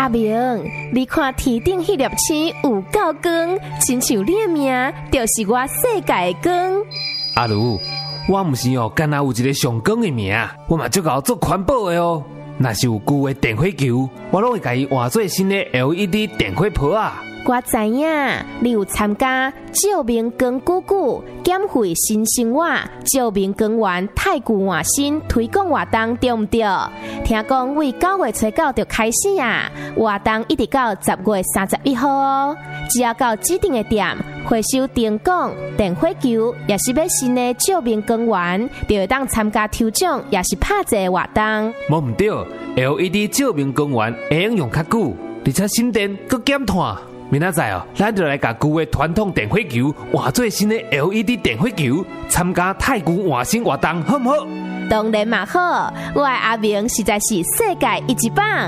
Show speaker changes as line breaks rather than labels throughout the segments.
阿明，你看天顶迄粒星有够光，亲像你的命就是我世界的光。
阿如，我毋是干那有一个上光的命，我嘛足够做环保的哦。若是有旧的电火球，我拢会甲伊换做新的 LED 电火泡啊。
我知影你有参加照明光姑姑减肥新生活照明光源太古换新推广活动，对唔对？听讲为9月初9就开始啊，活动一直到10月31号哦。只要到指定的店回收电管、电火球，也是要新的照明光源，就会当参加抽奖，也是拍一个活动。
无唔对 ，LED 照明光源会用用较久，而且省电佮减碳。明仔载咱就来甲旧的传统电火球换做新的 LED 电火球，参加太古换新活动，好唔好？
当然嘛好，我的阿明实在是世界一棒。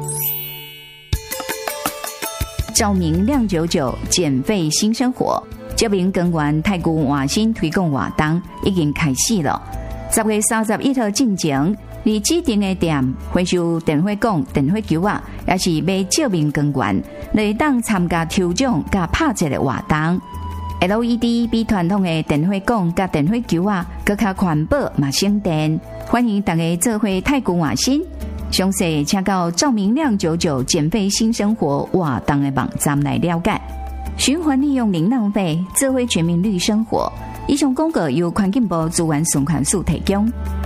照明亮99减费新生活，照明光源太古换新推广活动已经开始了。10月31号进前，你指定的店回收电火管、电火球啊，也是买照明光源，来当参加抽奖甲拍一个活动。LED 比传统的电火管甲电火球啊，更加环保嘛省电。欢迎大家做伙太古换新，详细请到照明亮99减费新生活活动的网站来了解。循环利用零浪费，做伙全民绿生活。以上广告由环境部资源循环署提供。